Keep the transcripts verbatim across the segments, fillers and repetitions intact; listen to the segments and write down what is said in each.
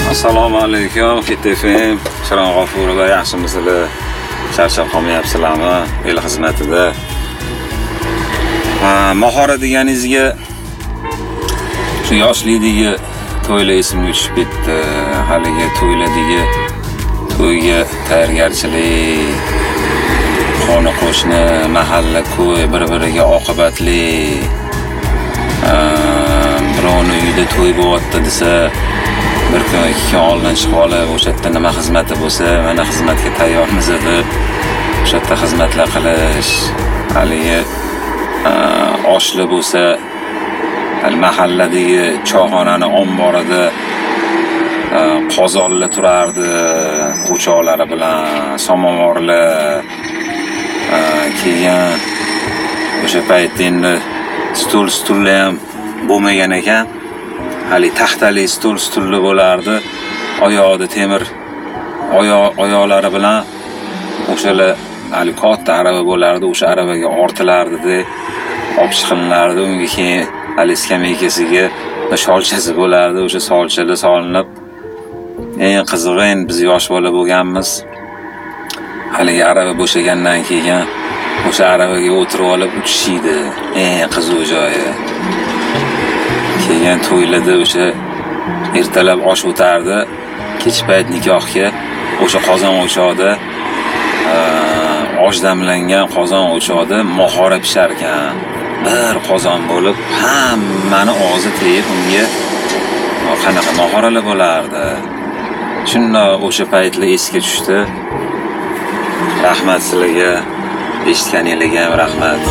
Assalomu alaykum, Hit F M. Sharon G'ofurova, yaxshimisizlar? Charchab qolmayapsizlarmi? El xizmatida. Mahora deganingizga shu yoshlikdagi to'ylar esimga tushib ketdi. Haligi to'ylardagi to'yga tayyorgarchilik, xona qo'shni, mahalla ko'y bir-biriga oqibatli. Birovni uyida to'y bo'lyapti desa, bir kun ikki kun oldin chiqib olib, o'sha yerda nima xizmati bo'lsa, mana xizmatga tayyormiz deb, o'sha yerda xizmatlar qilish, haligi oshli bo'lsa, mahalladagi choyxonani omborida qozonlar turardi, o'choqlari bilan, samovarlar. Keyin o'sha paytda endi stul stullar ham bo'lmagan ekan. Hali taxtali stul stulli bo'lardi. Oyoqda temir oyoq oyoqlari bilan o'shalar hali katta arava bo'lardi, o'sha aravaga ortilardi-da, olib chiqilardi. Unga keyin hali skameykasiga sholchasi bo'lardi, o'sha solchalar solinib. Eng qizig'i, endi biz yosh bola bo'lganmiz. Haligi arava bo'shagandan keyin o'sha aravaga o'tirib olib uchishdi. Eng qiziq joyi. Keyin to'ylarda o'sha ertalab osh o'tardi, kech payt nikohga o'sha qozon o'choqda osh damlangan qozon o'choqda mohora pishar ekan. Bir qozon bo'lib, hammani og'zi tegib unga qanaqa mohoralar bo'lardi. Shunda o'sha paytlar esga tushdi. Rahmat sizlarga, eshitganingizga ham rahmat.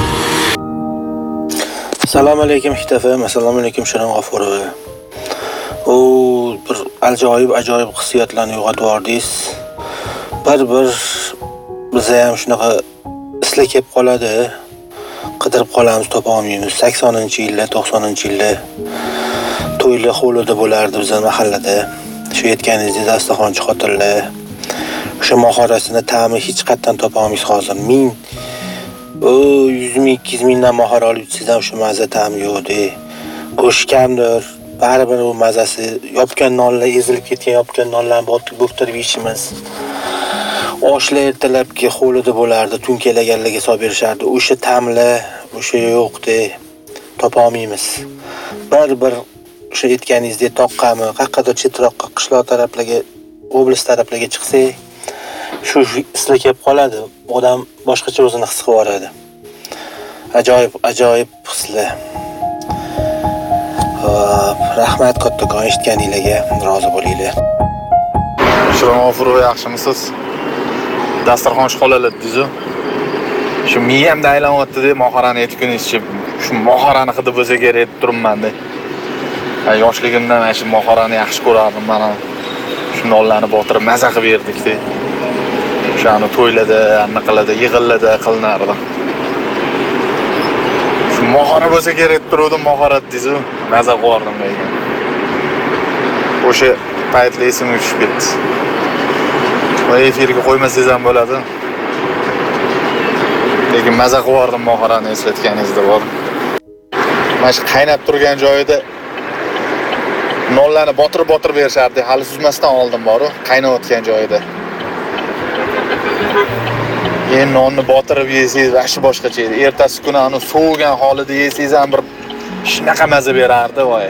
Assalomu alaykum Hit F M, assalomu alaykum Sharon G'ofurova. O bir ajoyib ajoyib hissiyotlarni uyg'otib yubordingiz. Bir-bir bizga ham shunaqa islar kelib qoladi. Qidirib qolamiz, topa olmaymiz. saksoninchi yillar, to'qsoninchi yillar to'ylar hovlida bo'lardi bizning mahallada. Shu aytganingizdek dasturxonchi xotinlar. O'sha mohorasini ta'mi hech qatdan topa olmaysiz hozir. Ming o yuz ming, ikki yuz mingdan mohora olib sizdan o'sha mazza ta'mi yo'qdi. Go'sht kamdir, baribir u mazasi, yopgan nonlar, ezilib ketgan yopgan nonlarni bo'ktirib yeyishimiz. Oshlar ertalabki hovlida bo'lardi, tunkalaganlarga solib berishardi. O'sha ta'mlar, o'sha yo'qdi. Topa olmaymiz. Bir-bir o'sha aytganingizdek toqqami, qaqqada chetroqqa, qishloq taraflarga, oblast taraflarga chiqsak, shu islar kelib qoladi. Odam boshqacha o'zini his qilib yoradi. Ajoyib, ajoyib hislar. Hop, rahmat kattakon eshitganingizga, rozi bo'linglar. Sharon G'ofurova, yaxshimisiz? Dasturxonchi xolalar dizu. Shu miyamda aylanyapti deb mohorani aytgunizchi, shu mohorani hidi bo'lsa kerak deb turibman-da. Yoshligimdan mana shu mohorani yaxshi ko'rardim mana. Shu nonlarni botirib maza qilib berdik-da. O'shani to'ylarda, anaqalarda, yig'inlarda qilinardi. Shu mohora bo'lsa kerak turuvdim, mohora dizu, maza qildim lekin. O'sha paytlar esimga tushib ketdi. Va efirga qo'ymasangiz ham bo'ladi. Lekin maza qildim mohorani eslatganingizda bor. Mana shu qaynab turgan joyida nonlarni botirib-botirib berishardi, hali suzmasdan oldin bor-ku, qaynayotgan joyida. Endi nonni botirib yesangiz vashi boshqacha edi. Ertasi kuni uni sovigan holida yesangiz ham bir shunaqa maza berardi, voy.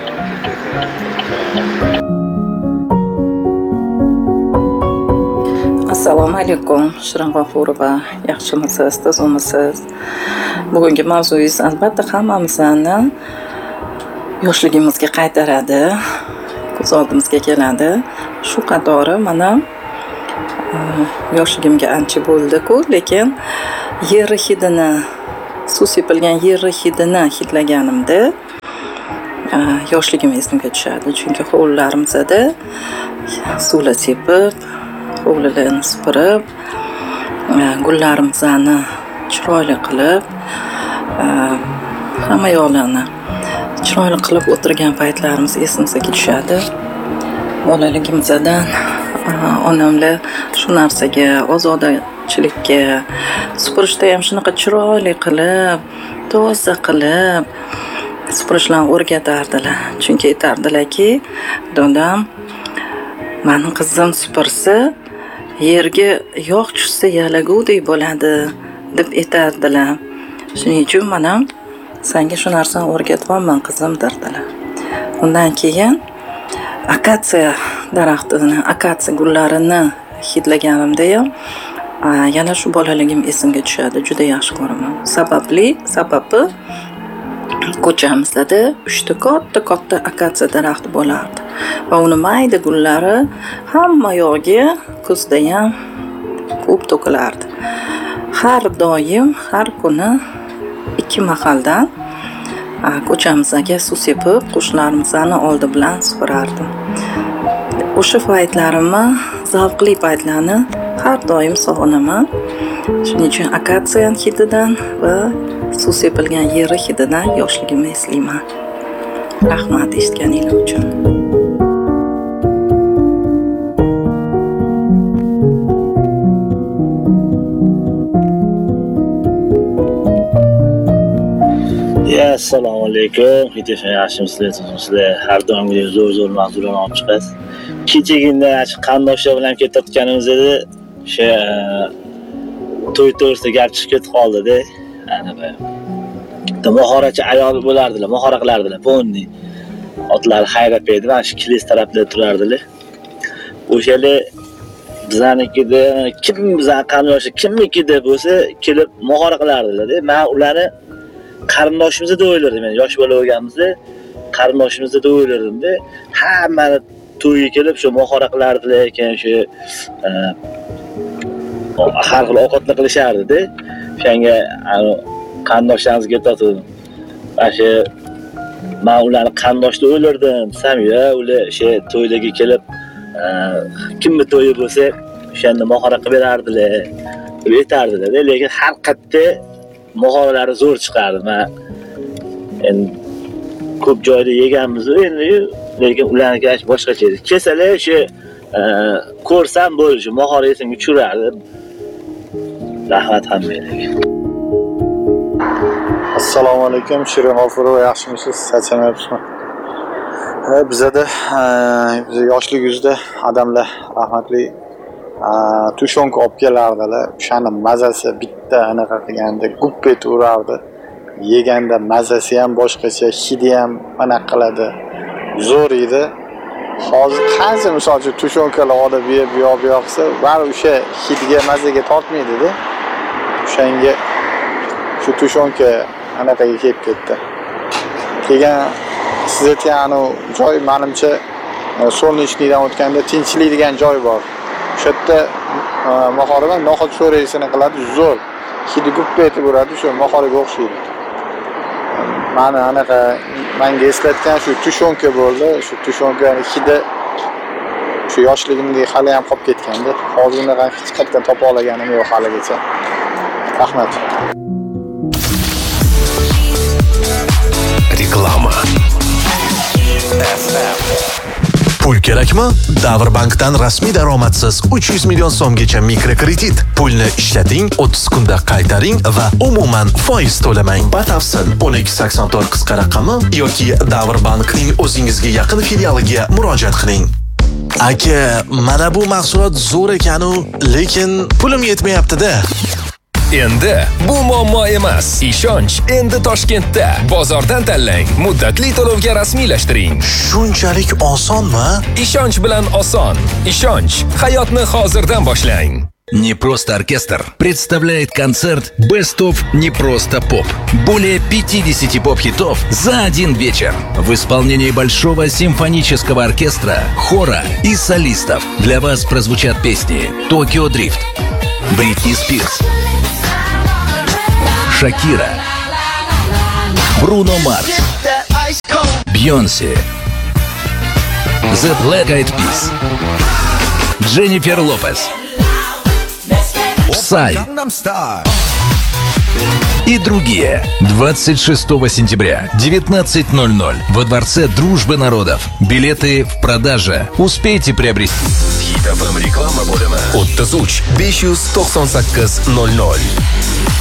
Assalomu alaykum, Sharon G'ofurova. Yaxshimisiz, tozamisiz? Bugungi mavzuyingiz albatta hammamizni yoshligimizga qaytaradi, ko'z oldimizga keladi. Shu qatori mana yoshligimga ancha bo'ldi-ku, lekin yer hidini, suv sepilgan yer hidini hidlaganimda yoshligim esimga tushadi. Chunki hovlilarimizda suvlar sepib, hovlilarni supurib, gullarimizni chiroyli qilib, hamma yoqlarni chiroyli qilib o'tirgan paytlarimiz esimizga tushadi. Bolaligimizdan onamlar shu narsaga, ozodachilikka, supurishda ham shunaqa chiroyli qilib, toza qilib supurishlarni o'rgatardilar. Chunki aytardilarki, dadam Mani qizim supursa, yerga yog' tushsa yalagudek bo'ladi deb aytardilar. Shuning uchun men ham senga shu narsani o'rgatyapman qizim derdilar. Undan keyin akatsiya daraxtini, akatsiya gullarini hidlaganimda ham yana shu bolaligim esimga tushadi. Juda yaxshi ko'raman. Sababli, sababi ko'chamizda uchta katta-katta akatsiya daraxti bo'lardi. Va uni mayda gullari hamma yo'g'iga kuzda ham ko'p to'kilardi. Har doim, har kuni ikki mahaldan ko'chamizga suv sepib, qo'shnilarimizni oldi bilan supurardim. O'sha paytlarimni, zavqli paytlarni har doim sog'inaman. Shuning uchun akatsiya hididan va suv sepilgan yer hididan yoshligimni eslayman. Rahmat eshitganingiz uchun. Assalomu alaykum. Kechasi yaxshimisizlar, sizlar har doimgidek zo'r-zo'r mavzularni olib chiqasiz. Kechagina qarindoshlar bilan ketayotganimiz edi. O'sha to'y to'g'risida gap chiqib ketib qoldi-da. Ana bu mahoratchi ayol bo'lardilar, mahora qilardilar. Ponni otlar hayrab edi, mana shu kilis tarafda turardilar. O'shalar bizlarnikida kim bizlar qarindoshi kimnikida bo'lsa kelib mahora qilardilar-da. Men ularni qarindoshimizni deb o'ylardim. Men yosh bola bo'lganimizda qarindoshimizni deb o'ylardim-da. Hammani to'yga kelib shu mahora qilardilar ekan, shu har xil ovqatlar qilishardi-da. O'shanga qarindoshlarimizga aytdim. Mana shu men ularni qarindosh deb o'ylardim. Samiya ular o'sha to'ylarga kelib kimni to'yi bo'lsa o'shanda mahora qilib berardilar, deb aytardilar. Lekin har qayerda mahoralari zo'r chiqardi. Men endi ko'p joyda yeganmiz endi, lekin ularniki boshqacha edi. Kesalar shu ko'rsam bo'ldi, shu mahora esimga tushirardi. Rahmat hammaga. Assalomu alaykum, Shirin G'ofurov, yaxshimisiz? Sachanayapsizmi? Ha, bizada biz yoshligimizda odamlar rahmatli tushonka olib kelardilar. O'shani mazasi bitta anaqa qilganda gup etib urardi. Yeganda mazasi ham boshqacha, hidi ham anaqa qiladi. Zo'r edi. Hozir qancha misol uchun tushonkalar olib yeb, yo'q yoqsa, bari o'sha hidiga, mazaga tortmaydi-da. O'shanga shu tushonka anaqaga kelib ketdi. Keyin siz aytgan joy menimcha Solnechnikdan o'tganda tinchlik degan joy bor. O'sha yerda mahora noxat sho'raysini qiladi, zo'r. Hidi gup etib uradi, shu mahoraga o'xshaydi. Mani anaqa menga eslatgan shu tushonka bo'ldi. Shu tushonkaning hidi shu yoshligimda hali ham qolib ketganda. Hozir unaqa hech qayerdan topa olganim yo'q haligacha. Rahmat. Reklama. Pul kerakmi? Davrbankdan rasmiy daromadsiz uch yuz million so'mgacha mikrokredit. Pulni ishlating, o'ttiz kunda qaytaring va umuman foiz to'lamang. Batafsil o'n ikki sakson to'rt qisqa raqami yoki Davrbankning o'zingizga yaqin filialiga murojaat qiling. Aka, mana bu mahsulot zo'r ekan-u, lekin pulim yetmayapti-da. Endi bu muammo emas. Ishonch endi Toshkentda. Bozordan tanlang, muddatli to'lovga rasmiylashtiring. Shunchalik osonmi? Ishonch bilan oson. Ishonch hayotni hozirdan boshlang. Не просто оркестр представляет концерт Best of Не просто поп. Более пятидесяти поп-хитов за один вечер. В исполнении большого симфонического оркестра, хора и солистов. Для вас прозвучат песни Токио Дрифт, Бритни Спирс, Шакира, Бруно Марс, Бейонсе, The Black Eyed Peas, Дженнифер Лопес, Psy и другие. двадцать шестого сентября, девятнадцать ноль ноль во Дворце Дружбы Народов. Билеты в продаже. Успейте приобрести. Hit эф эм reklama bo'limi o'ttiz uch besh yuz to'qson sakkiz nol nol.